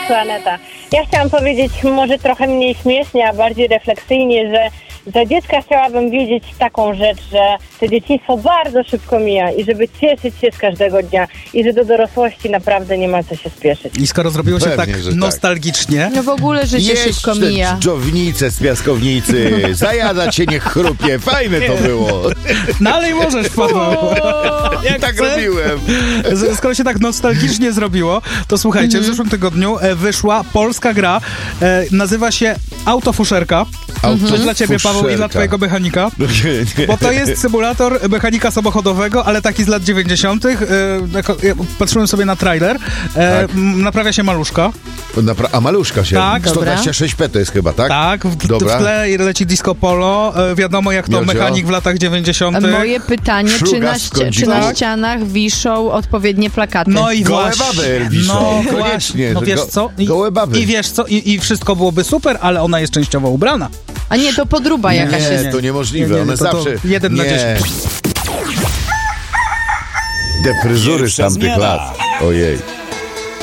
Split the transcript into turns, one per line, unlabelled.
tu Aneta. Ja chciałam powiedzieć może trochę mniej śmiesznie, a bardziej refleksyjnie, że za dziecka chciałabym wiedzieć taką rzecz, że to dzieciństwo bardzo szybko mija i żeby cieszyć się z każdego dnia i że do dorosłości naprawdę nie ma co się spieszyć.
I skoro zrobiło się
Pewnie,
tak
że tak.
nostalgicznie...
No w ogóle życie szybko mija.
Dżownicę z piaskownicy, zajadać się niech chrupie, fajne to było.
No ale i możesz, Paweł. Jak
Tak
chcesz.
robiłem.
Skoro się tak nostalgicznie zrobiło, to słuchajcie, w zeszłym tygodniu wyszła polska gra, nazywa się Autofuszerka. To dla ciebie, Paweł, i dla twojego mechanika. Bo to jest symulator mechanika samochodowego, ale taki z lat 90. Patrzyłem sobie na trailer. Naprawia się maluszka.
A maluszka się.
Tak.
126p to jest chyba, tak?
Tak, w
Dobra.
tle leci disco polo. Wiadomo, jak to
Miodzio.
mechanik w latach 90.
Moje pytanie, czy na ścianach wiszą odpowiednie plakaty?
No i
Gołe
właśnie.
baby wiszą.
No
Koniecznie,
właśnie. No
że
wiesz co?
gołe baby.
I wiesz co? I wszystko byłoby super, ale ona jest częściowo ubrana.
A nie, to podróba jakaś jest.
Nie, to niemożliwe.
Nie,
One
to
zawsze...
1 na 10.
Te fryzury z
Pierwsza
tamtych
zmiana.
lat. Ojej.